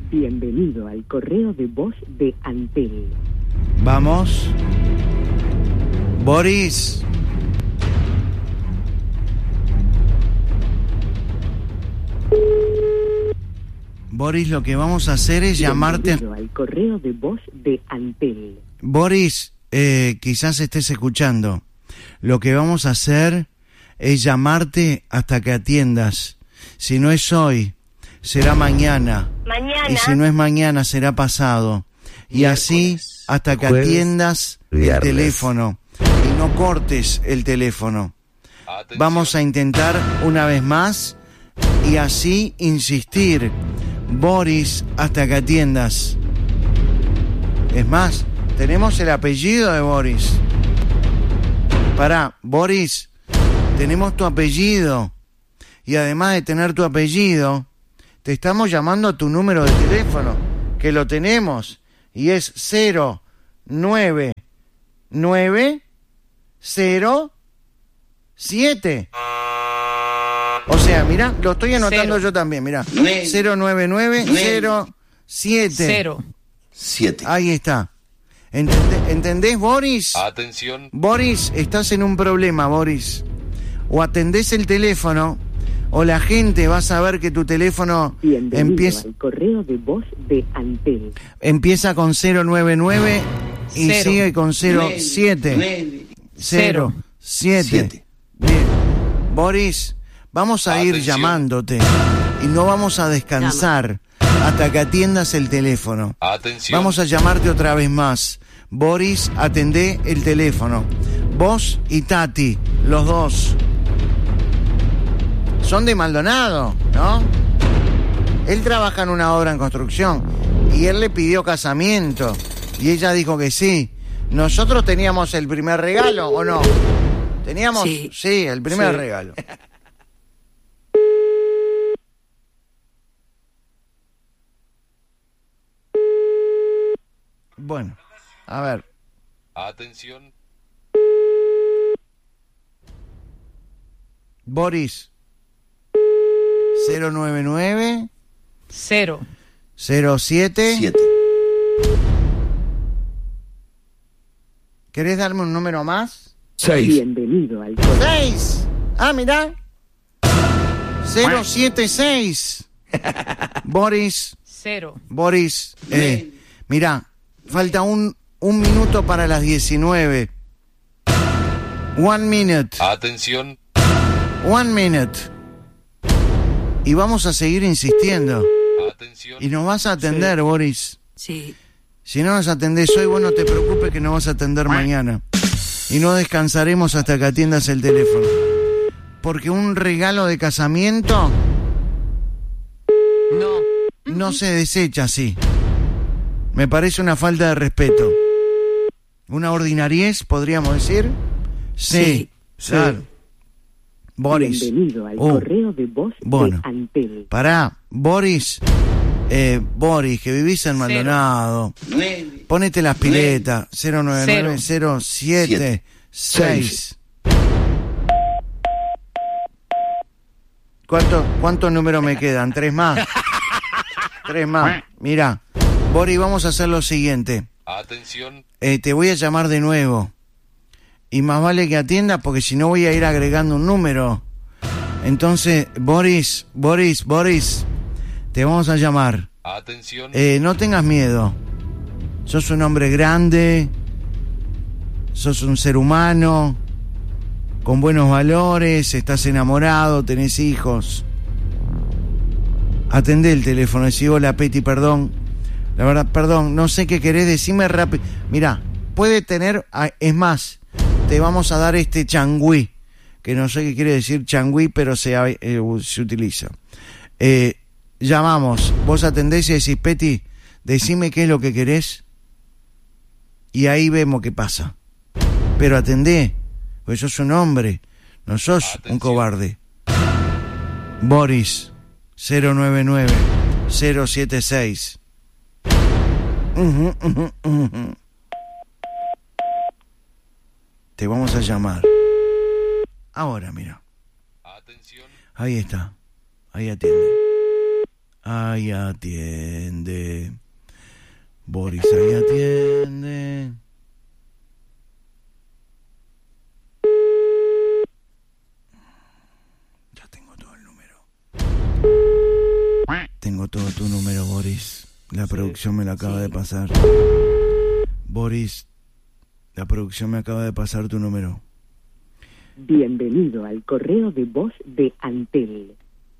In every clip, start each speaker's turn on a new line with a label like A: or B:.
A: Bienvenido al correo de voz de Antel.
B: Vamos. Boris. Boris, lo que vamos a hacer es llamarte...
A: Bienvenido al correo de voz de Antel.
B: Boris, quizás estés escuchando. Lo que vamos a hacer es llamarte hasta que atiendas. Si no es hoy, será mañana.
C: Mañana.
B: Y si no es mañana, será pasado. Y así hasta que atiendas el teléfono. Y no cortes el teléfono.
D: Atención.
B: Vamos a intentar una vez más y así insistir. Boris, hasta que atiendas. Es más, tenemos el apellido de Boris. Pará, Boris, tenemos tu apellido. Y además de tener tu apellido, te estamos llamando a tu número de teléfono, que lo tenemos, y es 09907. O sea, mirá, lo estoy anotando
C: Cero.
B: yo también, mirá. 09907.
C: 0.
E: 7.
B: Ahí está. ¿Entendés, Boris?
D: Atención.
B: Boris, estás en un problema, Boris. O atendés el teléfono, o la gente va a saber que tu teléfono
A: Bienvenido al correo de voz de Antel.
B: empieza con 099 y
C: Cero.
B: sigue con 07.
C: 0.
B: 7. Bien. Boris, vamos a ir
D: Atención.
B: llamándote y no vamos a descansar hasta que atiendas el teléfono.
D: Atención.
B: Vamos a llamarte otra vez más. Boris, atendé el teléfono. Vos y Tati, los dos. Son de Maldonado, ¿no? Él trabaja en una obra en construcción y él le pidió casamiento y ella dijo que sí. ¿Nosotros teníamos el primer regalo o no? ¿Teníamos?
C: Sí.
B: El primer
C: Sí.
B: regalo. Bueno, a ver.
D: Atención.
B: Boris. 099
C: 0.
B: 07.
E: 7.
B: ¿Querés darme un número más?
E: 6.
A: Bienvenido al correo.
B: 6. Ah, mirá. 076. Boris.
C: 0.
B: Boris. Mirá, falta un minuto para las 19. 1 minute.
D: Atención.
B: 1 minute. Y vamos a seguir insistiendo.
D: Atención.
B: Y nos vas a atender, Boris.
C: Sí.
B: Si no nos atendés hoy, vos no te preocupes que nos vas a atender mañana. Y no descansaremos hasta que atiendas el teléfono. Porque un regalo de casamiento no se desecha así. Me parece una falta de respeto. ¿Una ordinariez, podríamos decir? Sí, claro. Boris.
A: Bienvenido al
B: Oh.
A: correo de voz
B: Bueno.
A: de Antel.
B: Pará, Boris. Boris, que vivís en Maldonado.
E: 9.
B: Ponete las piletas. 09907 6. ¿Cuántos números me quedan? 3 más. 3 más. Mirá, Boris, vamos a hacer lo siguiente.
D: Atención.
B: Te voy a llamar de nuevo. Y más vale que atiendas porque si no voy a ir agregando un número. Entonces, Boris, te vamos a llamar.
D: Atención.
B: No tengas miedo. Sos un hombre grande. Sos un ser humano. Con buenos valores. Estás enamorado. Tenés hijos. Atendé el teléfono. Decí, hola, Peti, perdón. La verdad, perdón. No sé qué querés. Decime rápido. Mirá, puede tener... Es más, te vamos a dar este changüí. Que no sé qué quiere decir changüí, pero se utiliza. Llamamos, vos atendés y decís, Peti, decime qué es lo que querés. Y ahí vemos qué pasa. Pero atendé, porque sos un hombre, no sos
D: Atención.
B: un cobarde. Boris, 099 076. Te vamos a llamar. Ahora, mira.
D: Atención.
B: Ahí está. Ahí atiende. Ahí atiende. Boris, ahí atiende. Ya tengo todo el número. Tengo todo tu número, Boris. La producción me lo acaba de pasar. Boris, la producción me acaba de pasar tu número.
A: Bienvenido al correo de voz de Antel.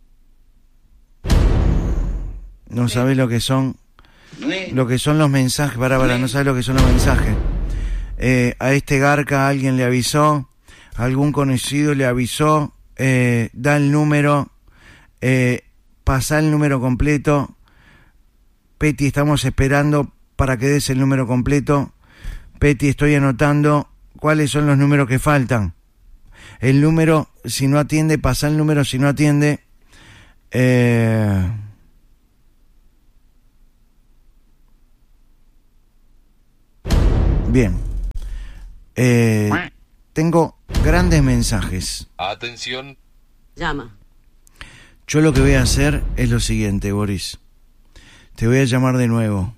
B: No sabes lo que son los mensajes. Para, no sabes lo que son los mensajes. A este Garca alguien le avisó, algún conocido le avisó, da el número, pasa el número completo. Peti, estamos esperando para que des el número completo. Peti, estoy anotando cuáles son los números que faltan. El número, si no atiende, pasa el número, si no atiende. Bien. Tengo grandes mensajes.
D: Atención.
E: Llama.
B: Yo lo que voy a hacer es lo siguiente, Boris. Te voy a llamar de nuevo.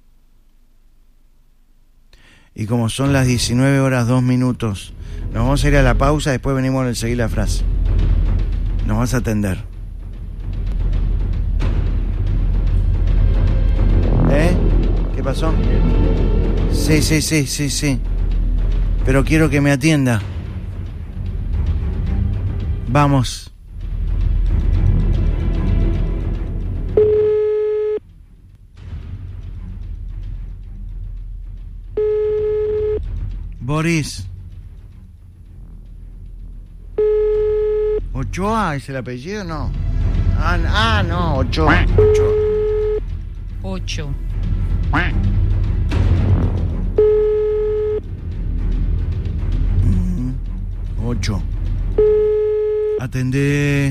B: Y como son las 19:02, nos vamos a ir a la pausa, después venimos a seguir la frase. Nos vas a atender. ¿Qué pasó? Sí. Pero quiero que me atienda. Vamos. Boris. ¿Ochoa es el apellido? No. No, Ochoa.
C: 8.
B: Ocho. Atendé.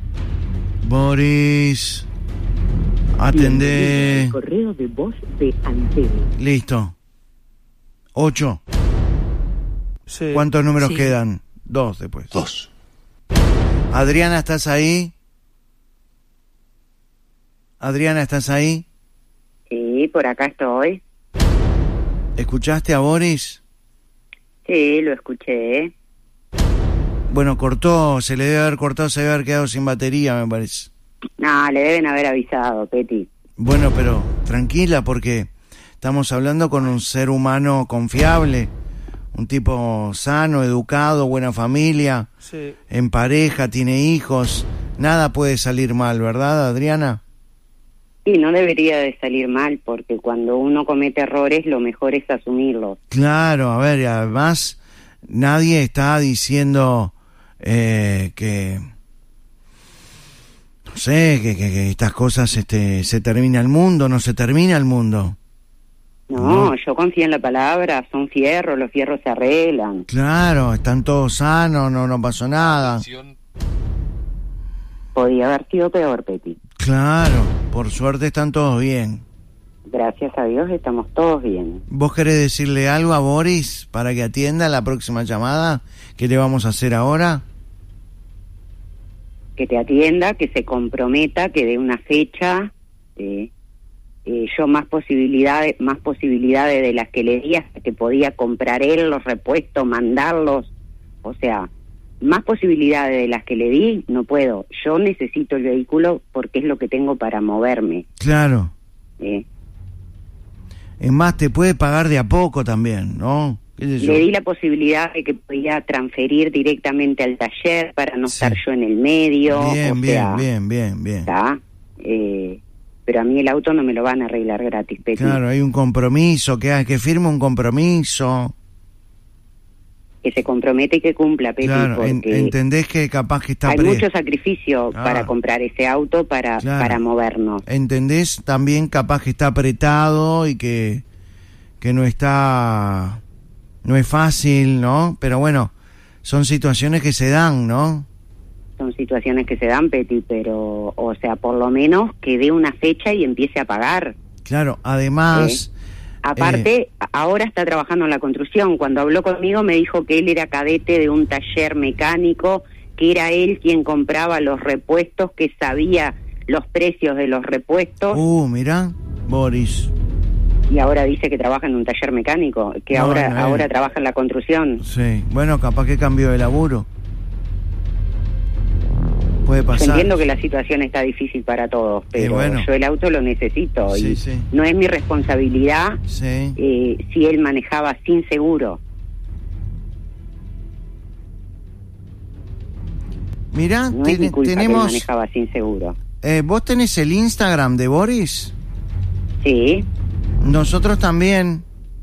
B: Boris. Atendé.
A: El correo de voz de Antel.
B: Listo. 8.
F: Sí.
B: ¿Cuántos números
E: Sí.
B: quedan? 2 después.
F: 2.
B: Adriana, ¿estás ahí? Adriana, ¿estás ahí?
G: Sí, por acá estoy.
B: ¿Escuchaste a Boris?
G: Sí, lo escuché.
B: Bueno, cortó, se le debe haber cortado, se debe haber quedado sin batería, me parece.
G: No, le deben haber avisado, Peti.
B: Bueno, pero tranquila, porque estamos hablando con un ser humano confiable, un tipo sano, educado, buena familia,
F: Sí.
B: en pareja, tiene hijos, nada puede salir mal, ¿verdad, Adriana?
G: Y no debería de salir mal, porque cuando uno comete errores, lo mejor es asumirlos.
B: Claro, a ver, y además nadie está diciendo que, no sé, que estas cosas se termina el mundo, no se termina el mundo.
G: No, yo confío en la palabra, son fierros, los fierros se arreglan.
B: Claro, están todos sanos, no pasó nada.
D: Atención.
G: Podía haber sido peor, Peti.
B: Claro, por suerte están todos bien.
G: Gracias a Dios estamos todos bien.
B: ¿Vos querés decirle algo a Boris para que atienda la próxima llamada que le vamos a hacer ahora?
G: Que te atienda, que se comprometa, que dé una fecha. Yo más posibilidades de las que le di hasta que podía comprar él los repuestos, mandarlos. O sea, más posibilidades de las que le di no puedo. Yo necesito el vehículo porque es lo que tengo para moverme.
B: Claro.
G: ¿eh?
B: Es más, te puede pagar de a poco también, ¿no? ¿Qué sé yo?
G: Le di la posibilidad de que podía transferir directamente al taller para no
B: Sí.
G: estar yo en el medio.
B: Bien,
G: o sea,
B: bien.
G: ¿está? Pero a mí el auto no me lo van a arreglar gratis, Peti.
B: Claro, hay un compromiso, que firme un compromiso.
G: Que se compromete y que cumpla, Peti,
B: Claro,
G: porque
B: entendés que capaz que está
G: hay mucho sacrificio
B: Ah.
G: para comprar ese auto para movernos.
B: Entendés también capaz que está apretado y que no es fácil, ¿no? Pero bueno, son situaciones que se dan, ¿no?
G: Son situaciones que se dan, Peti, pero, o sea, por lo menos que dé una fecha y empiece a pagar.
B: Claro, además...
G: Aparte, ahora está trabajando en la construcción. Cuando habló conmigo me dijo que él era cadete de un taller mecánico, que era él quien compraba los repuestos, que sabía los precios de los repuestos
B: Mirá, Boris.
G: y ahora dice que trabaja en un taller mecánico, que
B: No,
G: ahora
B: no,
G: ahora trabaja en la construcción.
B: Sí, bueno, capaz que cambió de laburo. Puede
G: Yo
B: pasar.
G: entiendo que la situación está difícil para todos, pero
B: bueno.
G: yo el auto lo necesito
B: Sí,
G: y
B: sí.
G: no es mi responsabilidad
B: Sí.
G: si él manejaba sin seguro.
B: Mirá,
G: No es mi culpa que él
B: tenemos...
G: manejaba sin seguro.
B: ¿Vos tenés el Instagram de Boris?
G: Sí,
B: Nosotros también.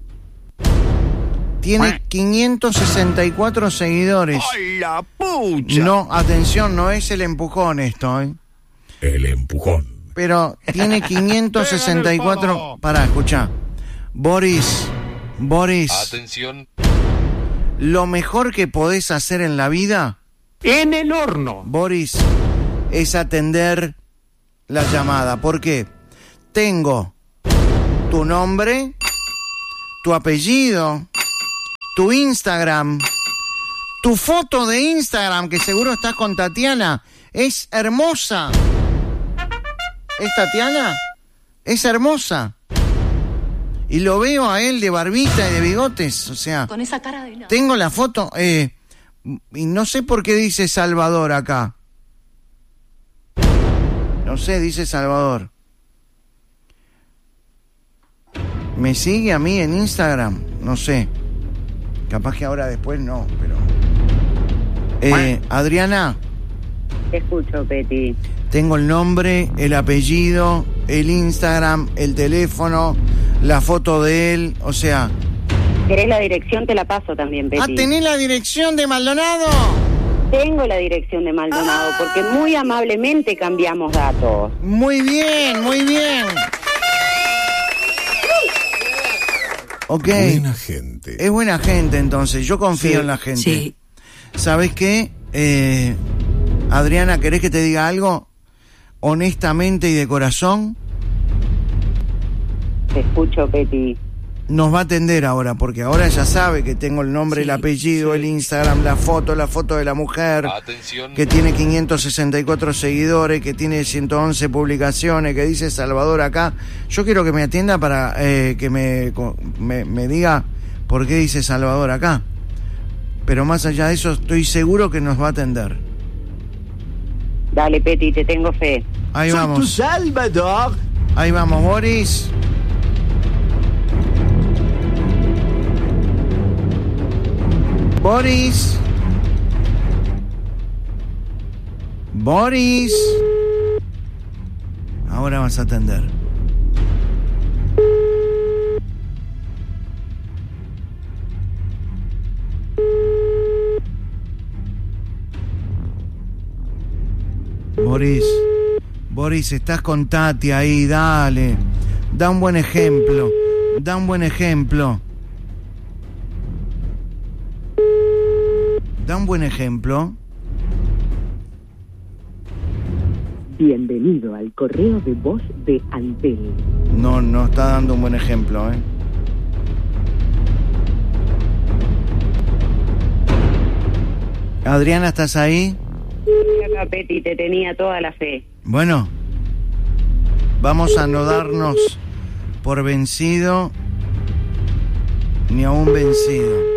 B: Tiene 564 seguidores.
F: ¡Ay, la pucha!
B: No, atención, no es el empujón esto, ¿eh?
E: El empujón.
B: Pero tiene 564... Pará, escuchá. Boris,
D: Atención.
B: lo mejor que podés hacer en la vida,
F: ¡En el horno!
B: Boris, es atender la llamada. ¿Por qué? Tengo tu nombre, tu apellido, tu Instagram, tu foto de Instagram, que seguro estás con Tatiana. Es hermosa. ¿Es Tatiana? Es hermosa. Y lo veo a él de barbita y de bigotes, o sea...
H: Con esa cara de...
B: Tengo la foto, y no sé por qué dice Salvador acá. No sé, dice Salvador. ¿Me sigue a mí en Instagram? No sé. Capaz que ahora después no, pero... Adriana,
G: te escucho, Peti.
B: tengo el nombre, el apellido, el Instagram, el teléfono, la foto de él, o sea...
G: ¿Querés la dirección? Te la paso también, Peti.
B: Ah, ¿tenés la dirección de Maldonado?
G: Tengo la dirección de Maldonado, porque muy amablemente cambiamos datos.
B: Muy bien, muy bien. Ok.
E: Buena gente.
B: Es buena gente, entonces. Yo confío
F: Sí,
B: en la gente.
H: sí.
B: ¿Sabes qué? Adriana, ¿querés que te diga algo? Honestamente y de corazón,
G: Te escucho, Peti.
B: nos va a atender ahora, porque ahora ya sabe que tengo el nombre,
H: Sí,
B: el apellido, el Instagram, la foto de la mujer,
D: Atención.
B: que tiene 564 seguidores, que tiene 111 publicaciones, que dice Salvador acá. Yo quiero que me atienda para que me diga por qué dice Salvador acá. Pero más allá de eso, estoy seguro que nos va a atender.
G: Dale, Peti, te tengo fe.
B: Ahí
F: ¡Soy tu
B: vamos,
F: Salvador!
B: ahí vamos, Boris. Boris. Boris. Ahora vas a atender. Boris, estás con Tati ahí, dale. Da un buen ejemplo. Da un buen ejemplo. Da un buen ejemplo.
A: Bienvenido al correo de voz de Antel.
B: No está dando un buen ejemplo, ¿eh? Adriana, ¿estás ahí?
G: Estoy acá, Peti, te tenía toda la fe.
B: Bueno, vamos a no darnos por vencido ni a un vencido.